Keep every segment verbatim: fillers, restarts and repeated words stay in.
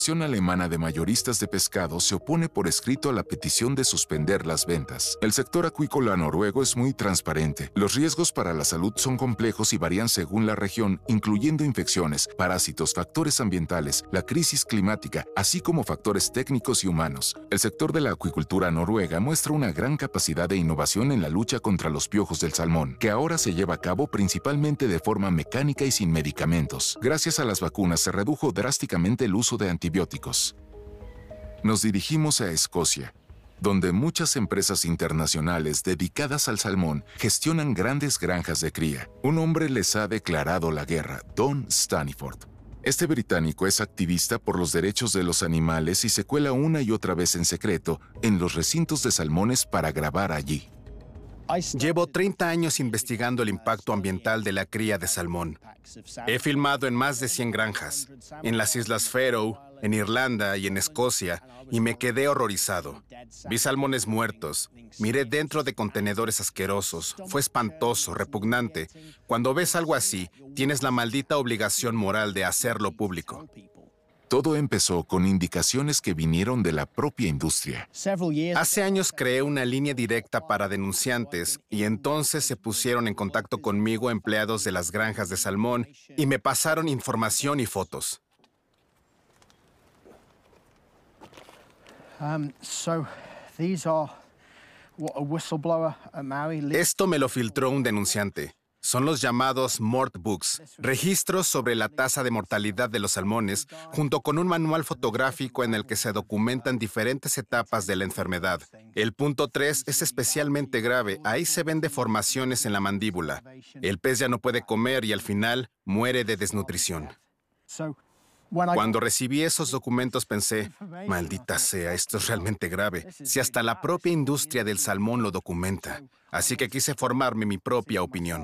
La Asociación Alemana de Mayoristas de Pescado se opone por escrito a la petición de suspender las ventas. El sector acuícola noruego es muy transparente. Los riesgos para la salud son complejos y varían según la región, incluyendo infecciones, parásitos, factores ambientales, la crisis climática, así como factores técnicos y humanos. El sector de la acuicultura noruega muestra una gran capacidad de innovación en la lucha contra los piojos del salmón, que ahora se lleva a cabo principalmente de forma mecánica y sin medicamentos. Gracias a las vacunas se redujo drásticamente el uso de antibióticos. Nos dirigimos a Escocia, donde muchas empresas internacionales dedicadas al salmón gestionan grandes granjas de cría. Un hombre les ha declarado la guerra, Don Staniford. Este británico es activista por los derechos de los animales y se cuela una y otra vez en secreto en los recintos de salmones para grabar allí. Llevo treinta años investigando el impacto ambiental de la cría de salmón. He filmado en más de cien granjas, en las Islas Faroe, en Irlanda y en Escocia, y me quedé horrorizado. Vi salmones muertos, miré dentro de contenedores asquerosos. Fue espantoso, repugnante. Cuando ves algo así, tienes la maldita obligación moral de hacerlo público. Todo empezó con indicaciones que vinieron de la propia industria. Hace años creé una línea directa para denunciantes y entonces se pusieron en contacto conmigo empleados de las granjas de salmón y me pasaron información y fotos. Esto me lo filtró un denunciante. Son los llamados Mort Books, registros sobre la tasa de mortalidad de los salmones, junto con un manual fotográfico en el que se documentan diferentes etapas de la enfermedad. El punto tres es especialmente grave. Ahí se ven deformaciones en la mandíbula. El pez ya no puede comer y al final muere de desnutrición. Cuando recibí esos documentos pensé, maldita sea, esto es realmente grave, si hasta la propia industria del salmón lo documenta. Así que quise formarme mi propia opinión.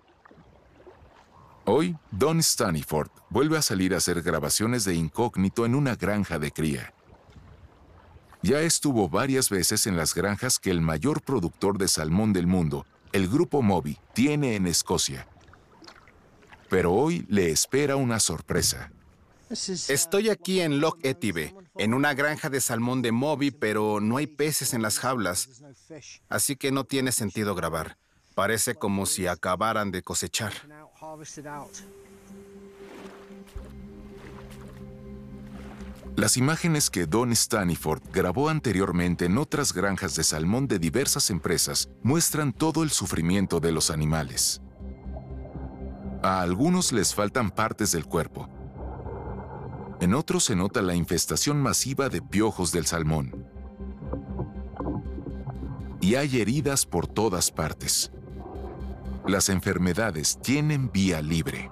Hoy, Don Staniford vuelve a salir a hacer grabaciones de incógnito en una granja de cría. Ya estuvo varias veces en las granjas que el mayor productor de salmón del mundo, el Grupo Moby, tiene en Escocia. Pero hoy le espera una sorpresa. Estoy aquí en Loch Etive, en una granja de salmón de Moby, pero no hay peces en las jaulas, así que no tiene sentido grabar. Parece como si acabaran de cosechar. Las imágenes que Don Staniford grabó anteriormente en otras granjas de salmón de diversas empresas muestran todo el sufrimiento de los animales. A algunos les faltan partes del cuerpo. En otros se nota la infestación masiva de piojos del salmón. Y hay heridas por todas partes. Las enfermedades tienen vía libre.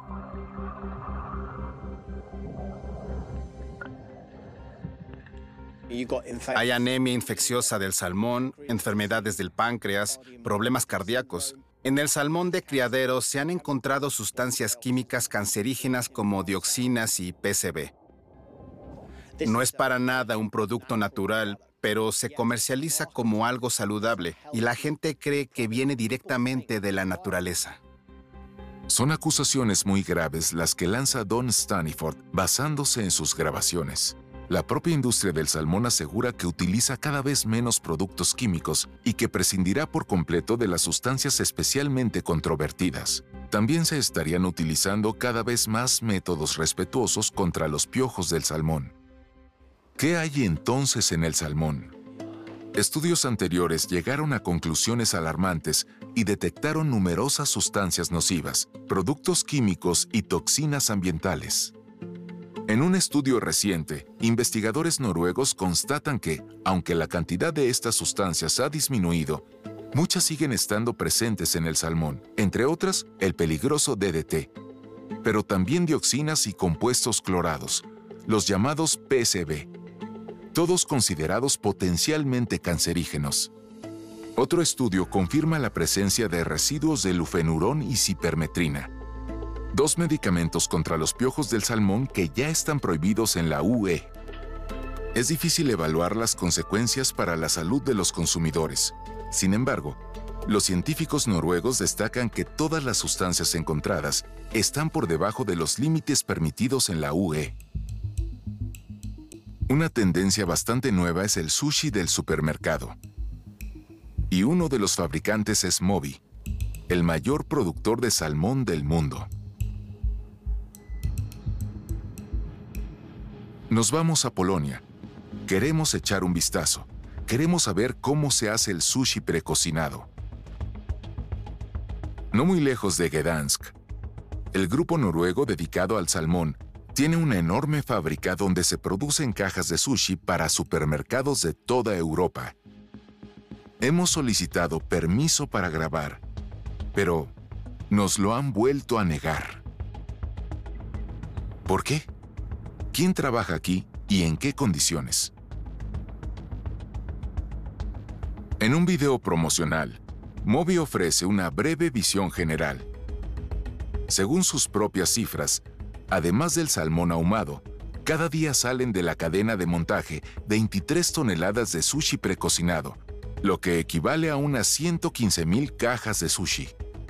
Hay anemia infecciosa del salmón, enfermedades del páncreas, problemas cardíacos. En el salmón de criadero se han encontrado sustancias químicas cancerígenas como dioxinas y P C B. No es para nada un producto natural, pero se comercializa como algo saludable y la gente cree que viene directamente de la naturaleza. Son acusaciones muy graves las que lanza Don Staniford basándose en sus grabaciones. La propia industria del salmón asegura que utiliza cada vez menos productos químicos y que prescindirá por completo de las sustancias especialmente controvertidas. También se estarían utilizando cada vez más métodos respetuosos contra los piojos del salmón. ¿Qué hay entonces en el salmón? Estudios anteriores llegaron a conclusiones alarmantes y detectaron numerosas sustancias nocivas, productos químicos y toxinas ambientales. En un estudio reciente, investigadores noruegos constatan que, aunque la cantidad de estas sustancias ha disminuido, muchas siguen estando presentes en el salmón, entre otras el peligroso D D T, pero también dioxinas y compuestos clorados, los llamados P C B. Todos considerados potencialmente cancerígenos. Otro estudio confirma la presencia de residuos de lufenurón y cipermetrina, dos medicamentos contra los piojos del salmón que ya están prohibidos en la U E. Es difícil evaluar las consecuencias para la salud de los consumidores. Sin embargo, los científicos noruegos destacan que todas las sustancias encontradas están por debajo de los límites permitidos en la U E. Una tendencia bastante nueva es el sushi del supermercado. Y uno de los fabricantes es Moby, el mayor productor de salmón del mundo. Nos vamos a Polonia. Queremos echar un vistazo. Queremos saber cómo se hace el sushi precocinado. No muy lejos de Gdansk, el grupo noruego dedicado al salmón tiene una enorme fábrica donde se producen cajas de sushi para supermercados de toda Europa. Hemos solicitado permiso para grabar, pero nos lo han vuelto a negar. ¿Por qué? ¿Quién trabaja aquí y en qué condiciones? En un video promocional, Moby ofrece una breve visión general. Según sus propias cifras, además del salmón ahumado, cada día salen de la cadena de montaje veintitrés toneladas de sushi precocinado, lo que equivale a unas ciento quince mil cajas de sushi.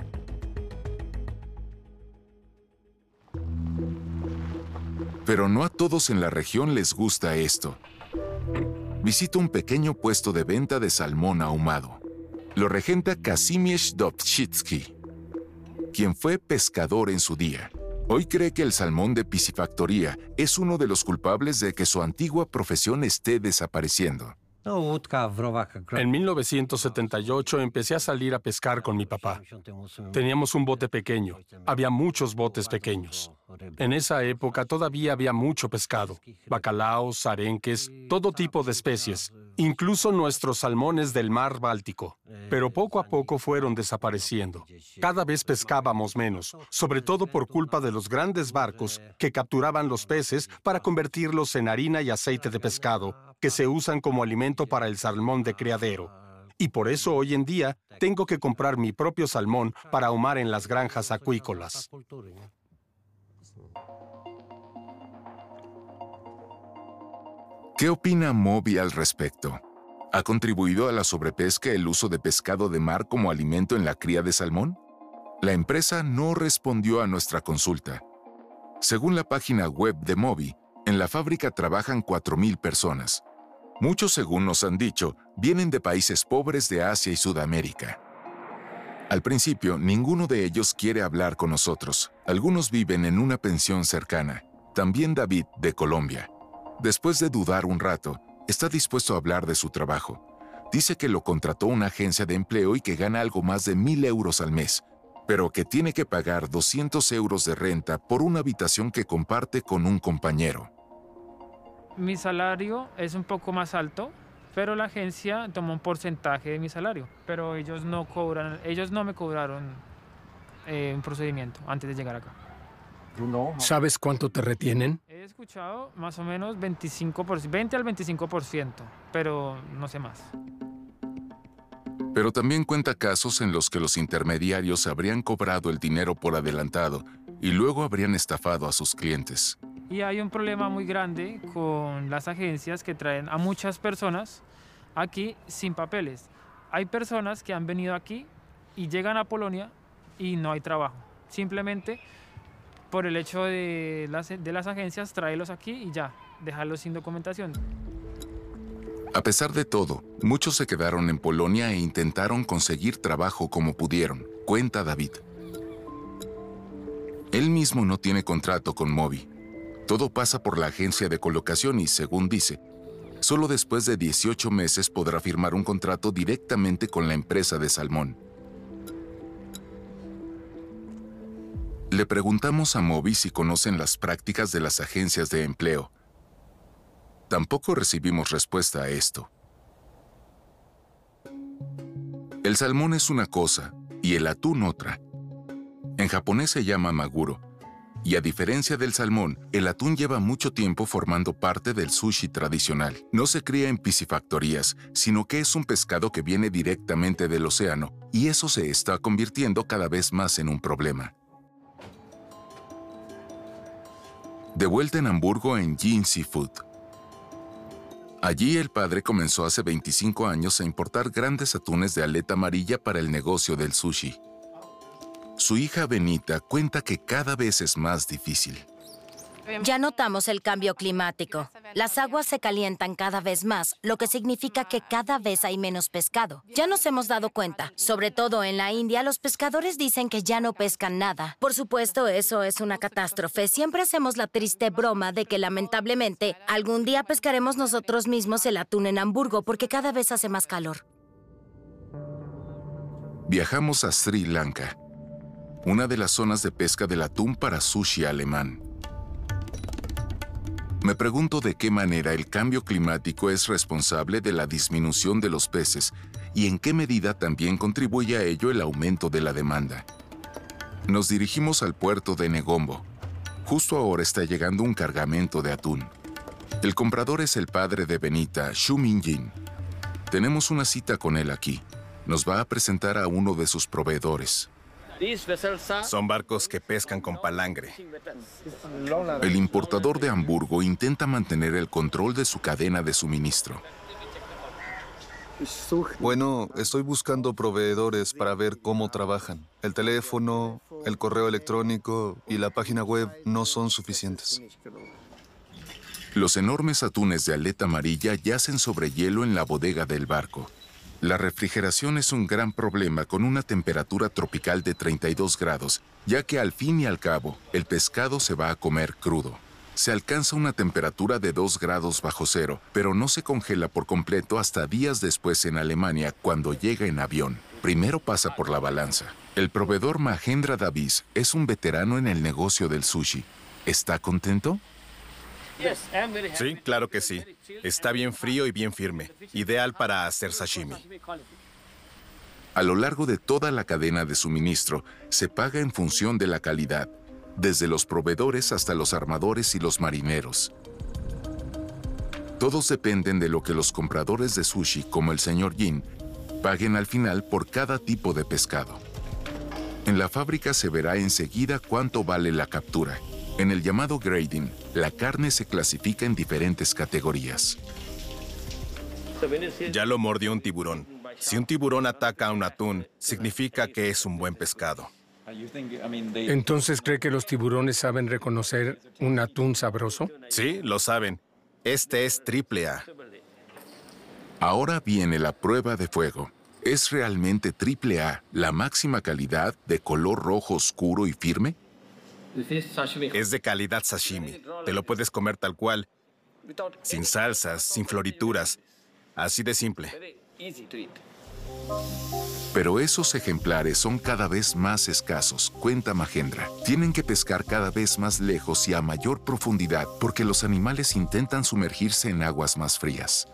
Pero no a todos en la región les gusta esto. Visita un pequeño puesto de venta de salmón ahumado. Lo regenta Kazimierz Dobczycki, quien fue pescador en su día. Hoy cree que el salmón de piscifactoría es uno de los culpables de que su antigua profesión esté desapareciendo. En mil novecientos setenta y ocho empecé a salir a pescar con mi papá. Teníamos un bote pequeño. Había muchos botes pequeños. En esa época todavía había mucho pescado. Bacalaos, arenques, todo tipo de especies. Incluso nuestros salmones del mar Báltico. Pero poco a poco fueron desapareciendo. Cada vez pescábamos menos, sobre todo por culpa de los grandes barcos que capturaban los peces para convertirlos en harina y aceite de pescado, que se usan como alimento para el salmón de criadero. Y por eso hoy en día tengo que comprar mi propio salmón para ahumar en las granjas acuícolas. ¿Qué opina Moby al respecto? ¿Ha contribuido a la sobrepesca el uso de pescado de mar como alimento en la cría de salmón? La empresa no respondió a nuestra consulta. Según la página web de Moby, en la fábrica trabajan cuatro mil personas. Muchos, según nos han dicho, vienen de países pobres de Asia y Sudamérica. Al principio, ninguno de ellos quiere hablar con nosotros. Algunos viven en una pensión cercana. También David, de Colombia. Después de dudar un rato, está dispuesto a hablar de su trabajo. Dice que lo contrató una agencia de empleo y que gana algo más de mil euros al mes, pero que tiene que pagar doscientos euros de renta por una habitación que comparte con un compañero. Mi salario es un poco más alto, pero la agencia toma un porcentaje de mi salario. Pero ellos no cobran, ellos no me cobraron eh, un procedimiento antes de llegar acá. ¿Sabes cuánto te retienen? He escuchado más o menos veinticinco por ciento, veinte al veinticinco por ciento, pero no sé más. Pero también cuenta casos en los que los intermediarios habrían cobrado el dinero por adelantado y luego habrían estafado a sus clientes. Y hay un problema muy grande con las agencias que traen a muchas personas aquí sin papeles. Hay personas que han venido aquí y llegan a Polonia y no hay trabajo. Simplemente por el hecho de las, de las agencias, tráelos aquí y ya, dejarlos sin documentación. A pesar de todo, muchos se quedaron en Polonia e intentaron conseguir trabajo como pudieron, cuenta David. Él mismo no tiene contrato con Moby. Todo pasa por la agencia de colocación y, según dice, solo después de dieciocho meses podrá firmar un contrato directamente con la empresa de salmón. Le preguntamos a Moby si conocen las prácticas de las agencias de empleo. Tampoco recibimos respuesta a esto. El salmón es una cosa y el atún otra. En japonés se llama maguro, y a diferencia del salmón, el atún lleva mucho tiempo formando parte del sushi tradicional. No se cría en piscifactorías, sino que es un pescado que viene directamente del océano, y eso se está convirtiendo cada vez más en un problema. De vuelta en Hamburgo en Jin Seafood. Allí el padre comenzó hace veinticinco años a importar grandes atunes de aleta amarilla para el negocio del sushi. Su hija Benita cuenta que cada vez es más difícil. Ya notamos el cambio climático. Las aguas se calientan cada vez más, lo que significa que cada vez hay menos pescado. Ya nos hemos dado cuenta. Sobre todo en la India, los pescadores dicen que ya no pescan nada. Por supuesto, eso es una catástrofe. Siempre hacemos la triste broma de que lamentablemente algún día pescaremos nosotros mismos el atún en Hamburgo porque cada vez hace más calor. Viajamos a Sri Lanka, una de las zonas de pesca del atún para sushi alemán. Me pregunto de qué manera el cambio climático es responsable de la disminución de los peces y en qué medida también contribuye a ello el aumento de la demanda. Nos dirigimos al puerto de Negombo. Justo ahora está llegando un cargamento de atún. El comprador es el padre de Benita, Xu Mingjin. Tenemos una cita con él aquí. Nos va a presentar a uno de sus proveedores. Son barcos que pescan con palangre. El importador de Hamburgo intenta mantener el control de su cadena de suministro. Bueno, estoy buscando proveedores para ver cómo trabajan. El teléfono, el correo electrónico y la página web no son suficientes. Los enormes atunes de aleta amarilla yacen sobre hielo en la bodega del barco. La refrigeración es un gran problema con una temperatura tropical de treinta y dos grados, ya que al fin y al cabo, el pescado se va a comer crudo. Se alcanza una temperatura de dos grados bajo cero, pero no se congela por completo hasta días después en Alemania cuando llega en avión. Primero pasa por la balanza. El proveedor Mahendra Davis es un veterano en el negocio del sushi. ¿Está contento? Sí, claro que sí. Está bien frío y bien firme. Ideal para hacer sashimi. A lo largo de toda la cadena de suministro, se paga en función de la calidad, desde los proveedores hasta los armadores y los marineros. Todos dependen de lo que los compradores de sushi, como el señor Jin, paguen al final por cada tipo de pescado. En la fábrica se verá enseguida cuánto vale la captura. En el llamado grading, la carne se clasifica en diferentes categorías. Ya lo mordió un tiburón. Si un tiburón ataca a un atún, significa que es un buen pescado. Entonces, ¿cree que los tiburones saben reconocer un atún sabroso? Sí, lo saben. Este es triple A. Ahora viene la prueba de fuego. ¿Es realmente triple A la máxima calidad de color rojo oscuro y firme? Es de calidad sashimi. Te lo puedes comer tal cual, sin salsas, sin florituras. Así de simple. Pero esos ejemplares son cada vez más escasos, cuenta Mahendra. Tienen que pescar cada vez más lejos y a mayor profundidad porque los animales intentan sumergirse en aguas más frías.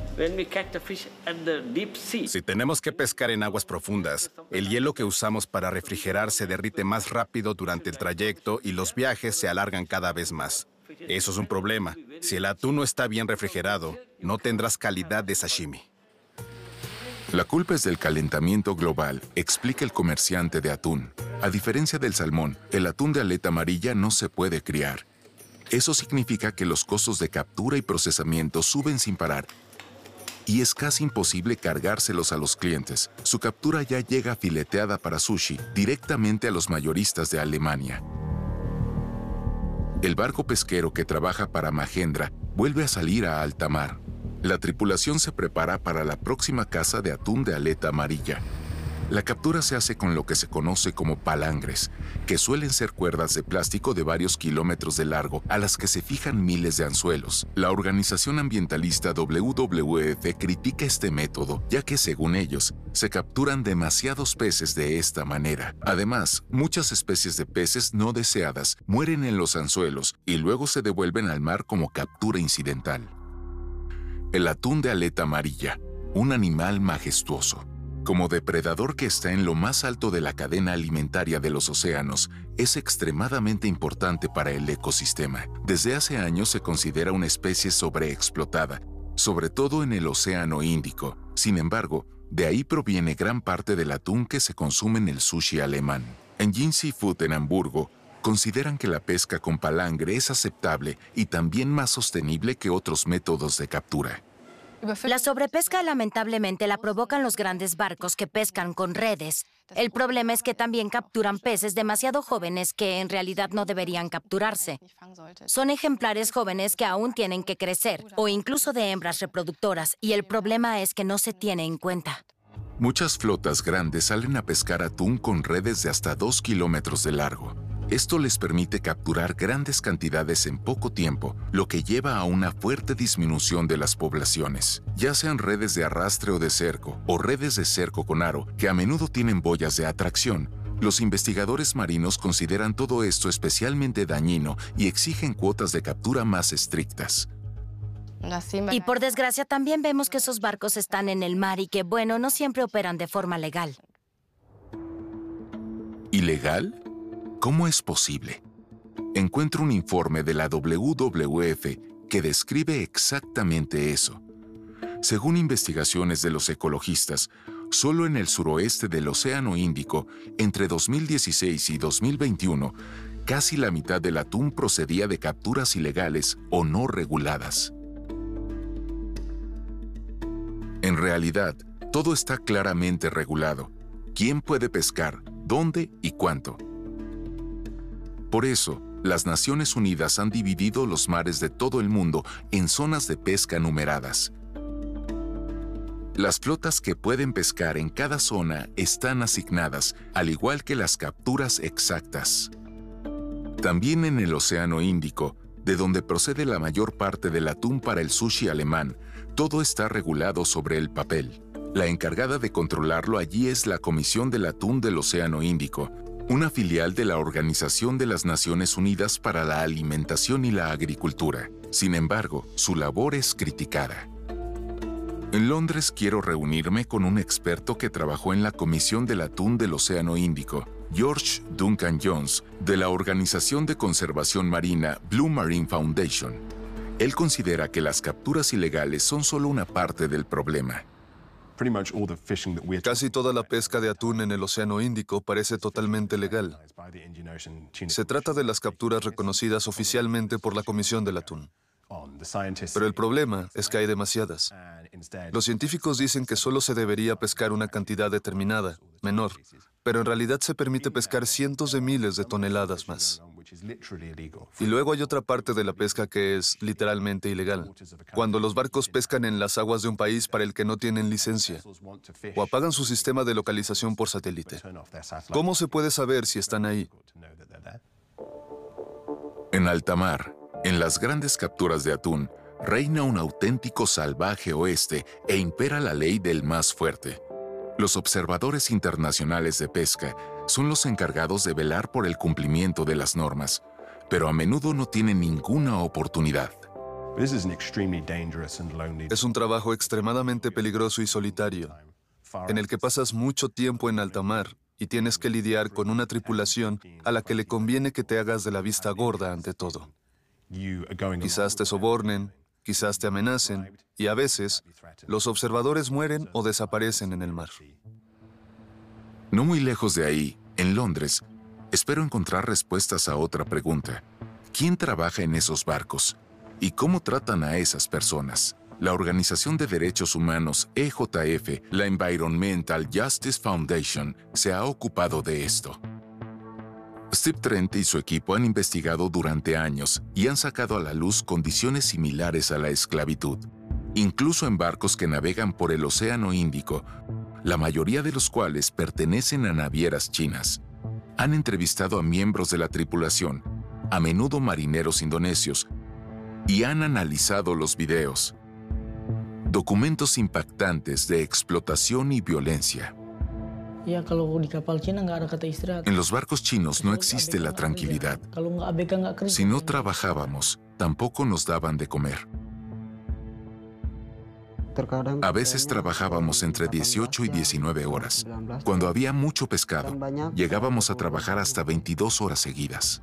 Si tenemos que pescar en aguas profundas, el hielo que usamos para refrigerar se derrite más rápido durante el trayecto y los viajes se alargan cada vez más. Eso es un problema. Si el atún no está bien refrigerado, no tendrás calidad de sashimi. La culpa es del calentamiento global, explica el comerciante de atún. A diferencia del salmón, el atún de aleta amarilla no se puede criar. Eso significa que los costos de captura y procesamiento suben sin parar. Y es casi imposible cargárselos a los clientes. Su captura ya llega fileteada para sushi directamente a los mayoristas de Alemania. El barco pesquero que trabaja para Mahendra vuelve a salir a alta mar. La tripulación se prepara para la próxima caza de atún de aleta amarilla. La captura se hace con lo que se conoce como palangres, que suelen ser cuerdas de plástico de varios kilómetros de largo a las que se fijan miles de anzuelos. La organización ambientalista W W F critica este método, ya que, según ellos, se capturan demasiados peces de esta manera. Además, muchas especies de peces no deseadas mueren en los anzuelos y luego se devuelven al mar como captura incidental. El atún de aleta amarilla, un animal majestuoso. Como depredador que está en lo más alto de la cadena alimentaria de los océanos, es extremadamente importante para el ecosistema. Desde hace años se considera una especie sobreexplotada, sobre todo en el Océano Índico. Sin embargo, de ahí proviene gran parte del atún que se consume en el sushi alemán. En Jin Seafood en Hamburgo, consideran que la pesca con palangre es aceptable y también más sostenible que otros métodos de captura. La sobrepesca lamentablemente la provocan los grandes barcos que pescan con redes. El problema es que también capturan peces demasiado jóvenes que en realidad no deberían capturarse. Son ejemplares jóvenes que aún tienen que crecer, o incluso de hembras reproductoras, y el problema es que no se tiene en cuenta. Muchas flotas grandes salen a pescar atún con redes de hasta dos kilómetros de largo. Esto les permite capturar grandes cantidades en poco tiempo, lo que lleva a una fuerte disminución de las poblaciones, ya sean redes de arrastre o de cerco, o redes de cerco con aro, que a menudo tienen boyas de atracción. Los investigadores marinos consideran todo esto especialmente dañino y exigen cuotas de captura más estrictas. Y por desgracia también vemos que esos barcos están en el mar y que, bueno, no siempre operan de forma legal. ¿Ilegal? ¿Cómo es posible? Encuentro un informe de la W W F que describe exactamente eso. Según investigaciones de los ecologistas, solo en el suroeste del Océano Índico, entre dos mil dieciséis y dos mil veintiuno, casi la mitad del atún procedía de capturas ilegales o no reguladas. En realidad, todo está claramente regulado. ¿Quién puede pescar? ¿Dónde y cuánto? Por eso, las Naciones Unidas han dividido los mares de todo el mundo en zonas de pesca numeradas. Las flotas que pueden pescar en cada zona están asignadas, al igual que las capturas exactas. También en el Océano Índico, de donde procede la mayor parte del atún para el sushi alemán, todo está regulado sobre el papel. La encargada de controlarlo allí es la Comisión del Atún del Océano Índico, una filial de la Organización de las Naciones Unidas para la Alimentación y la Agricultura. Sin embargo, su labor es criticada. En Londres quiero reunirme con un experto que trabajó en la Comisión del Atún del Océano Índico, George Duncan Jones, de la Organización de Conservación Marina Blue Marine Foundation. Él considera que las capturas ilegales son solo una parte del problema. Casi toda la pesca de atún en el Océano Índico parece totalmente legal. Se trata de las capturas reconocidas oficialmente por la Comisión del Atún. Pero el problema es que hay demasiadas. Los científicos dicen que solo se debería pescar una cantidad determinada, menor, pero en realidad se permite pescar cientos de miles de toneladas más. Y luego hay otra parte de la pesca que es literalmente ilegal. Cuando los barcos pescan en las aguas de un país para el que no tienen licencia, o apagan su sistema de localización por satélite. ¿Cómo se puede saber si están ahí? En alta mar, en las grandes capturas de atún, reina un auténtico salvaje oeste e impera la ley del más fuerte. Los observadores internacionales de pesca son los encargados de velar por el cumplimiento de las normas, pero a menudo no tienen ninguna oportunidad. Es un trabajo extremadamente peligroso y solitario, en el que pasas mucho tiempo en alta mar y tienes que lidiar con una tripulación a la que le conviene que te hagas de la vista gorda ante todo. Quizás te sobornen, quizás te amenacen, y a veces los observadores mueren o desaparecen en el mar. No muy lejos de ahí, en Londres, espero encontrar respuestas a otra pregunta. ¿Quién trabaja en esos barcos? ¿Y cómo tratan a esas personas? La Organización de Derechos Humanos E J F, la Environmental Justice Foundation, se ha ocupado de esto. Steve Trent y su equipo han investigado durante años y han sacado a la luz condiciones similares a la esclavitud, incluso en barcos que navegan por el Océano Índico, la mayoría de los cuales pertenecen a navieras chinas. Han entrevistado a miembros de la tripulación, a menudo marineros indonesios, y han analizado los videos. Documentos impactantes de explotación y violencia. En los barcos chinos no existe la tranquilidad. Si no trabajábamos, tampoco nos daban de comer. A veces trabajábamos entre dieciocho y diecinueve horas. Cuando había mucho pescado, llegábamos a trabajar hasta veintidós horas seguidas.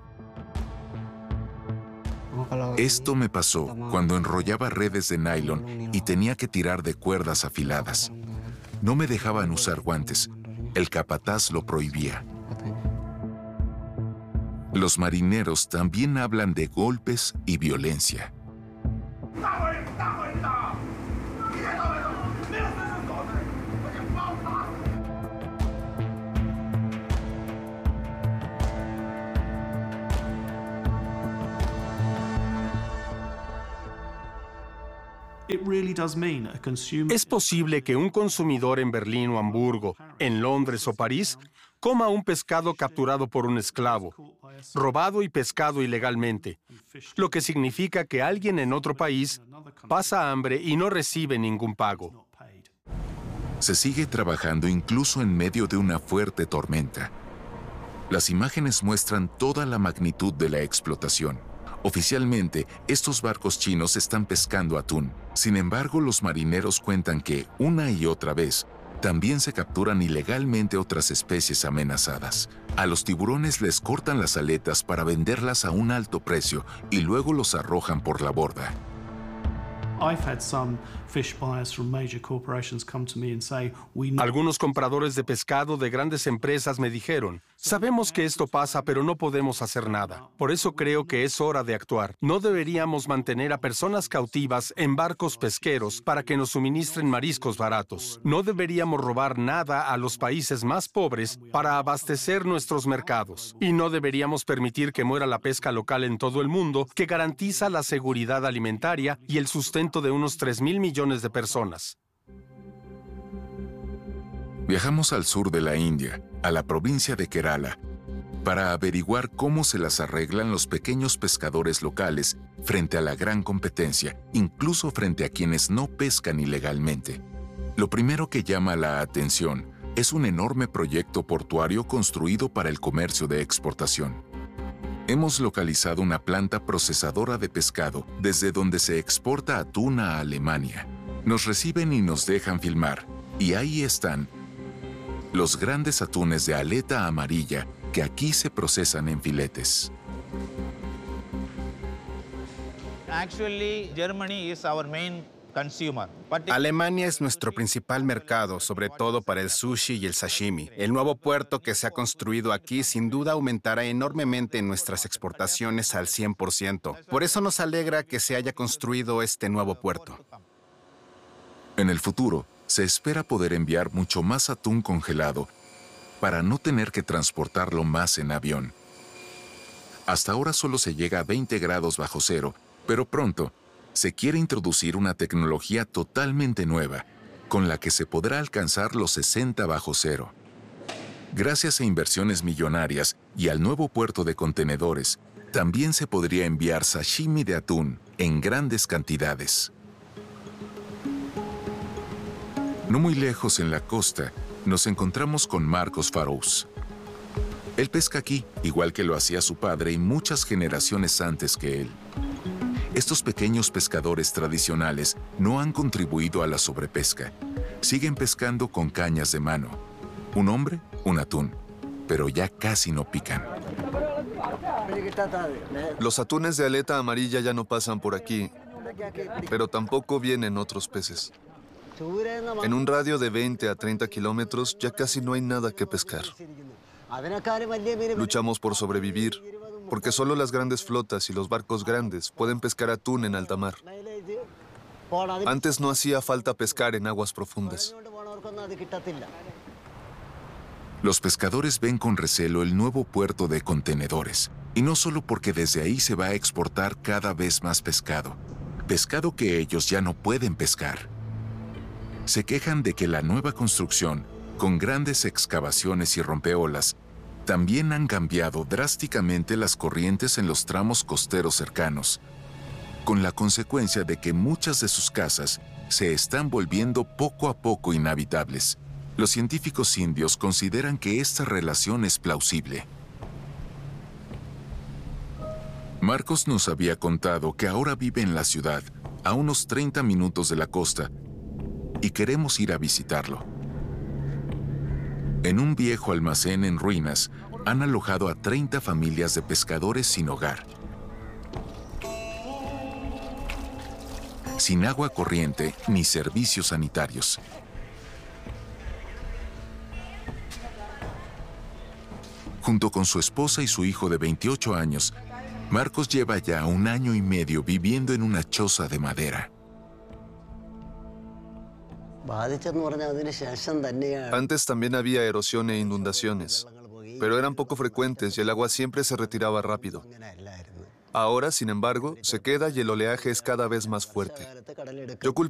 Esto me pasó cuando enrollaba redes de nylon y tenía que tirar de cuerdas afiladas. No me dejaban usar guantes. El capataz lo prohibía. Los marineros también hablan de golpes y violencia. Es posible que un consumidor en Berlín o Hamburgo, en Londres o París, coma un pescado capturado por un esclavo, robado y pescado ilegalmente, lo que significa que alguien en otro país pasa hambre y no recibe ningún pago. Se sigue trabajando incluso en medio de una fuerte tormenta. Las imágenes muestran toda la magnitud de la explotación. Oficialmente, estos barcos chinos están pescando atún. Sin embargo, los marineros cuentan que, una y otra vez, también se capturan ilegalmente otras especies amenazadas. A los tiburones les cortan las aletas para venderlas a un alto precio y luego los arrojan por la borda. Algunos compradores de pescado de grandes empresas me dijeron, sabemos que esto pasa, pero no podemos hacer nada. Por eso creo que es hora de actuar. No deberíamos mantener a personas cautivas en barcos pesqueros para que nos suministren mariscos baratos. No deberíamos robar nada a los países más pobres para abastecer nuestros mercados. Y no deberíamos permitir que muera la pesca local en todo el mundo, que garantiza la seguridad alimentaria y el sustento de unos tres mil millones de personas. Viajamos al sur de la India, a la provincia de Kerala, para averiguar cómo se las arreglan los pequeños pescadores locales frente a la gran competencia, incluso frente a quienes no pescan ilegalmente. Lo primero que llama la atención es un enorme proyecto portuario construido para el comercio de exportación. Hemos localizado una planta procesadora de pescado desde donde se exporta atún a Alemania. Nos reciben y nos dejan filmar, y ahí están los grandes atunes de aleta amarilla que aquí se procesan en filetes. Actually, Germany is our main consumer. Alemania es nuestro principal mercado, sobre todo para el sushi y el sashimi. El nuevo puerto que se ha construido aquí sin duda aumentará enormemente nuestras exportaciones al cien por ciento. Por eso nos alegra que se haya construido este nuevo puerto. En el futuro, se espera poder enviar mucho más atún congelado para no tener que transportarlo más en avión. Hasta ahora solo se llega a veinte grados bajo cero, pero pronto se quiere introducir una tecnología totalmente nueva, con la que se podrá alcanzar los sesenta bajo cero. Gracias a inversiones millonarias y al nuevo puerto de contenedores, también se podría enviar sashimi de atún en grandes cantidades. No muy lejos en la costa, nos encontramos con Marcos Farous. Él pesca aquí, igual que lo hacía su padre y muchas generaciones antes que él. Estos pequeños pescadores tradicionales no han contribuido a la sobrepesca. Siguen pescando con cañas de mano. Un hombre, un atún, pero ya casi no pican. Los atunes de aleta amarilla ya no pasan por aquí, pero tampoco vienen otros peces. En un radio de veinte a treinta kilómetros ya casi no hay nada que pescar. Luchamos por sobrevivir, porque solo las grandes flotas y los barcos grandes pueden pescar atún en alta mar. Antes no hacía falta pescar en aguas profundas. Los pescadores ven con recelo el nuevo puerto de contenedores, y no solo porque desde ahí se va a exportar cada vez más pescado, pescado que ellos ya no pueden pescar. Se quejan de que la nueva construcción, con grandes excavaciones y rompeolas, también han cambiado drásticamente las corrientes en los tramos costeros cercanos, con la consecuencia de que muchas de sus casas se están volviendo poco a poco inhabitables. Los científicos indios consideran que esta relación es plausible. Marcos nos había contado que ahora vive en la ciudad, a unos treinta minutos de la costa, y queremos ir a visitarlo. En un viejo almacén en ruinas, han alojado a treinta familias de pescadores sin hogar. Sin agua corriente ni servicios sanitarios. Junto con su esposa y su hijo de veintiocho años, Marcos lleva ya un año y medio viviendo en una choza de madera. Antes también había erosión e inundaciones, pero eran poco frecuentes y el agua siempre se retiraba rápido. Ahora, sin embargo, se queda y el oleaje es cada vez más fuerte. Yo culpo